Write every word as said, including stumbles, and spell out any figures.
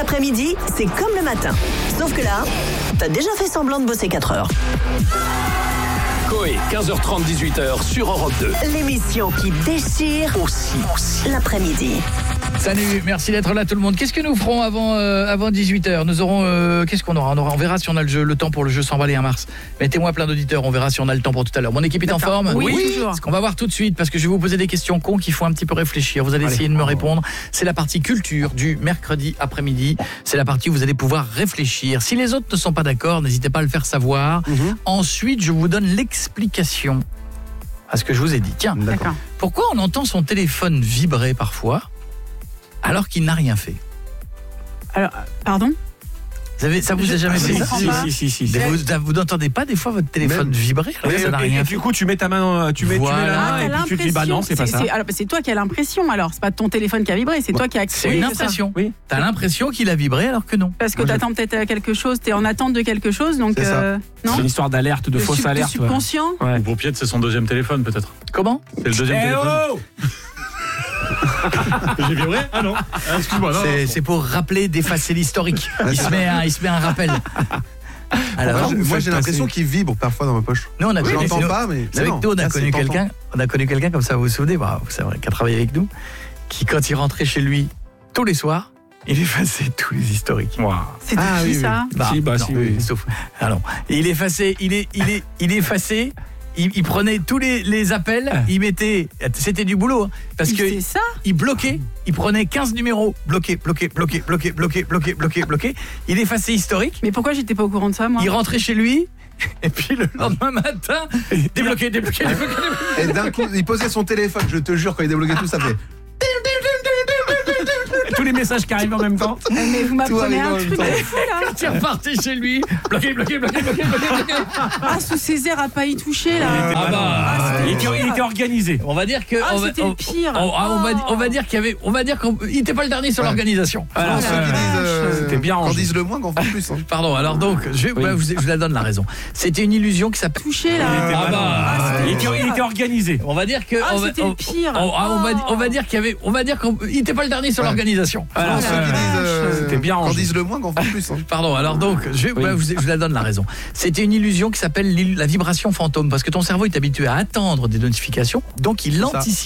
l'après-midi, c'est comme le matin. Sauf que là, t'as déjà fait semblant de bosser quatre heures. Coé, quinze heures trente, dix-huit heures sur Europe deux. L'émission qui déchire Aussi, aussi. l'après-midi. Salut, merci d'être là tout le monde. Qu'est-ce que nous ferons avant euh, avant dix-huit heures? Nous aurons euh, qu'est-ce qu'on aura on aura on verra si on a le jeu le temps pour le jeu s'emballer un mars. Mettez-moi plein d'auditeurs, on verra si on a le temps pour tout à l'heure. Mon équipe est en forme? Oui, oui. Toujours. Ce qu'on va voir tout de suite parce que je vais vous poser des questions cons qui font un petit peu réfléchir. Vous allez, allez essayer de me répondre. C'est la partie culture du mercredi après-midi. C'est la partie où vous allez pouvoir réfléchir. Si les autres ne sont pas d'accord, n'hésitez pas à le faire savoir. Mm-hmm. Ensuite, je vous donne l'explication à ce que je vous ai dit. Tiens, d'accord. Pourquoi on entend son téléphone vibrer parfois alors qu'il n'a rien fait? Alors, pardon? Vous avez, ça vous a jamais fait ça? Si, si, si, si. Vous, vous n'entendez pas des fois votre téléphone Même. vibrer alors que ça n'a et, rien et fait? du coup, tu mets ta main, tu mets, Voilà. tu mets la main Ah, et puis tu te dis bah non, c'est pas ça. C'est, alors, c'est toi qui as l'impression. Alors, c'est pas ton téléphone qui a vibré, c'est Ouais. toi qui as C'est accès. une c'est ça. impression. Oui. T'as l'impression qu'il a vibré alors que non. Parce que Moi, je- t'attends peut-être à quelque chose, t'es en attente de quelque chose, donc C'est ça. euh, non. C'est une histoire d'alerte, de Le fausse sub- alerte. Le ouais. subconscient. Ouais. Ou pour Piet, c'est son deuxième téléphone peut-être. Comment? C'est le deuxième Eh téléphone. oh J'ai vibré? Ah non. Ah, excuse-moi. Non, C'est, non. c'est pour rappeler, d'effacer l'historique. Il se met un, il se met un rappel. Alors, moi, j'ai- vous moi, faites j'ai l'impression passer. qu'il vibre parfois dans ma poche. nous on a Je connu, l'entends nous- pas, mais. Vous savez mais que nous on a non, connu là, c'est quelqu'un, on a connu quelqu'un comme ça, vous vous souvenez, bah, vous savez, qui a travaillé avec nous, qui quand il rentrait chez lui tous les soirs, il effaçait tous les historiques. Waouh. C'est Ah, qui oui, ça? Bah, Si, bah, non, si, oui. sauf. Ah non. Il effaçait, il est, il est, il effaçait. Il, il prenait tous les, les appels, il mettait, c'était du boulot, hein, parce Il que fait ça? il bloquait, il prenait quinze numéros, bloqué, bloqué, bloqué, bloqué, bloqué, bloqué, bloqué, bloqué. Il effaçait historique. Mais pourquoi j'étais pas au courant de ça, moi? Il rentrait chez lui. Et puis le lendemain matin, débloqué, débloqué, débloqué, débloqué. Et d'un coup, il posait son téléphone, je te jure, quand il débloquait tout, ça fait. Tous les messages qui arrivent en même temps. Eh, Mais vous m'apprenez arrive en un même truc temps. de fou là. Quand il repartait chez lui, bloqué, bloqué, bloqué, bloqué, bloqué, bloqué. Ah, sous ses airs à pas y toucher là. Ah bah, Il était, il était organisé. on va dire que Ah, on va, c'était on- le pire. on, ah, on va, Oh. on va dire qu'il y avait, on va dire qu'on il était pas le dernier sur Ouais. l'organisation. Voilà. Ceux qui disent. euh, C'était bien Quand rangé. disent le moins, qu'on fait plus. hein. Pardon. Alors donc, je, Oui. ouais, vous, je vous la donne la raison. C'était une illusion qui s'appelle. Touché là. Il était Ah malin. bah, il, était, il était organisé. On va dire que Ah, on va, c'était on, le pire. on- ah, on va, Oh. on va dire qu'il y avait, on va dire qu'il était pas le dernier sur Ouais. l'organisation. Voilà. Ceux qui disent. euh, C'était bien Quand rangé. disent le moins, qu'on fait plus. hein. Pardon. Alors donc, je, Oui. ouais, vous, je vous la donne la raison. C'était une illusion qui s'appelle l'il- la vibration fantôme, parce que ton cerveau est habitué à attendre des notifications, donc il C'est ça. anticipe.